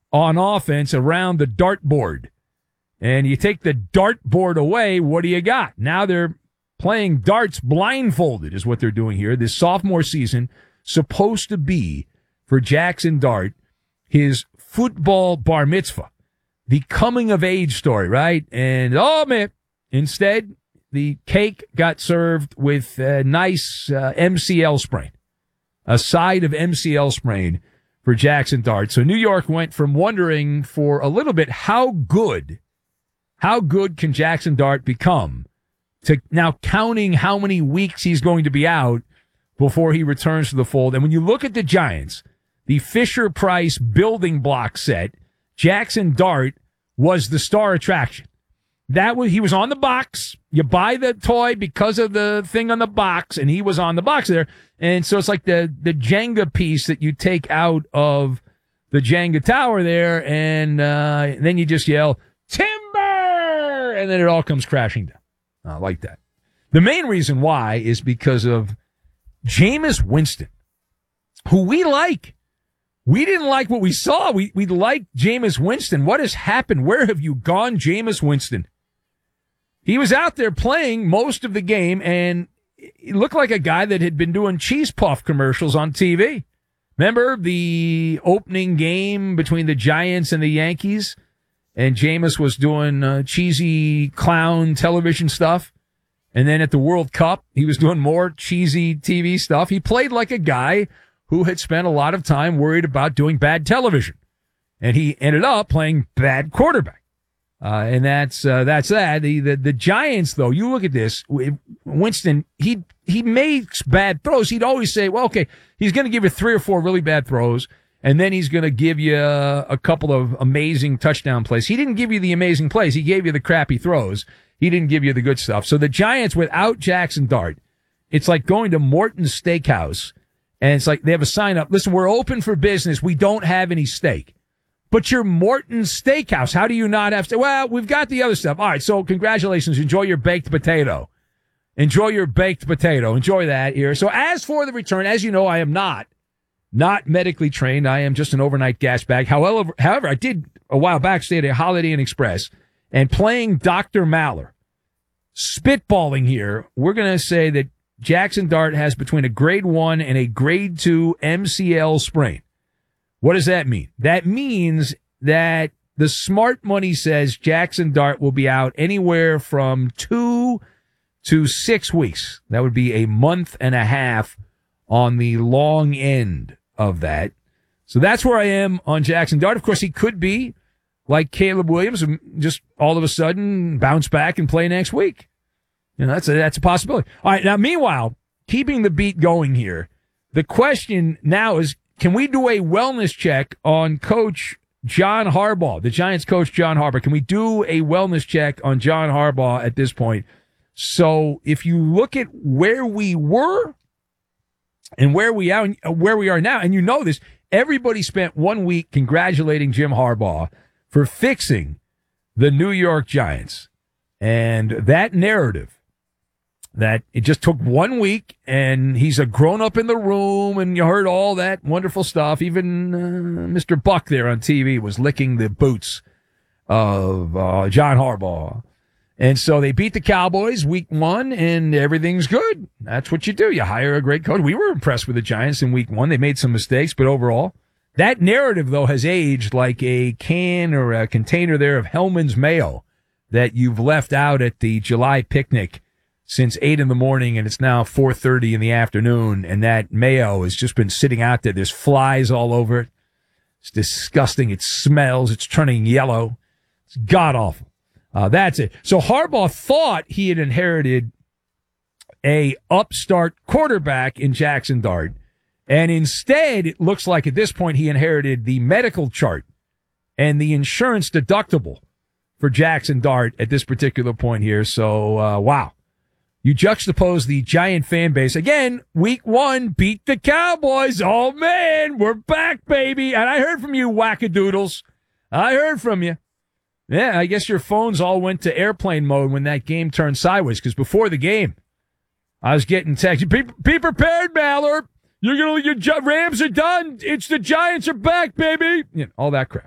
on offense around the dartboard. And you take the dartboard away, what do you got? Now they're playing darts blindfolded is what they're doing here. This sophomore season supposed to be for Jackson Dart his football bar mitzvah, the coming of age story, right? And oh man, instead the cake got served with a nice MCL sprain, a side of MCL sprain for Jackson Dart. So New York went from wondering for a little bit how good can Jackson Dart become to now counting how many weeks he's going to be out before he returns to the fold. And when you look at the Giants, the Fisher-Price building block set, Jackson Dart was the star attraction. He was on the box. You buy the toy because of the thing on the box, and he was on the box there. And so it's like the Jenga piece that you take out of the Jenga tower there, and then you just yell, "Timber!" And then it all comes crashing down. I like that. The main reason why is because of Jameis Winston, who we like. We didn't like what we saw. We liked Jameis Winston. What has happened? Where have you gone, Jameis Winston? He was out there playing most of the game, and he looked like a guy that had been doing cheese puff commercials on TV. Remember the opening game between the Giants and the Yankees? And Jameis was doing cheesy clown television stuff. And then at the World Cup, he was doing more cheesy TV stuff. He played like a guy who had spent a lot of time worried about doing bad television. And he ended up playing bad quarterback. And that's that. The Giants, though, you look at this, Winston, he makes bad throws. He'd always say, well, okay, he's going to give you 3 or 4 really bad throws, and then he's going to give you a couple of amazing touchdown plays. He didn't give you the amazing plays. He gave you the crappy throws. He didn't give you the good stuff. So the Giants, without Jackson Dart, it's like going to Morton's Steakhouse, and it's like they have a sign up. Listen, we're open for business. We don't have any steak. But you're Morton's Steakhouse. How do you not have steak? Well, we've got the other stuff. All right, so congratulations. Enjoy your baked potato. Enjoy your baked potato. Enjoy that here. So as for the return, as you know, I am not medically trained. I am just an overnight gas bag. However, I did a while back stay at a Holiday Inn Express and playing Dr. Maller. Spitballing here, we're going to say that Jackson Dart has between a grade 1 and a grade 2 MCL sprain. What does that mean? That means that the smart money says Jackson Dart will be out anywhere from 2 to 6 weeks. That would be a month and a half on the long end of that. So that's where I am on Jackson Dart. Of course, he could be like Caleb Williams and just all of a sudden bounce back and play next week. You know, that's a possibility. All right. Now, meanwhile, keeping the beat going here, the question now is, can we do a wellness check on Coach John Harbaugh, the Giants coach John Harbaugh? Can we do a wellness check on John Harbaugh at this point? So if you look at where we were and where we are now, and you know this, everybody spent 1 week congratulating Jim Harbaugh for fixing the New York Giants. And that narrative, that it just took 1 week and he's a grown up in the room and you heard all that wonderful stuff. Even Mr. Buck there on TV was licking the boots of John Harbaugh. And so they beat the Cowboys week 1 and everything's good. That's what you do. You hire a great coach. We were impressed with the Giants in week 1. They made some mistakes, but overall, that narrative, though, has aged like a can or a container there of Hellman's mayo that you've left out at the July picnic since 8 a.m, and it's now 4:30 in the afternoon, and that mayo has just been sitting out there. There's flies all over it. It's disgusting. It smells. It's turning yellow. It's god-awful. That's it. So Harbaugh thought he had inherited a upstart quarterback in Jackson Dart, and instead it looks like at this point he inherited the medical chart and the insurance deductible for Jackson Dart at this particular point here. So, wow. You juxtapose the Giant fan base. Again, week 1, beat the Cowboys. Oh, man, we're back, baby. And I heard from you, wackadoodles. I heard from you. Yeah, I guess your phones all went to airplane mode when that game turned sideways, because before the game, I was getting texts. Be prepared, Maller. Your Rams are done. It's the Giants are back, baby. You know, all that crap.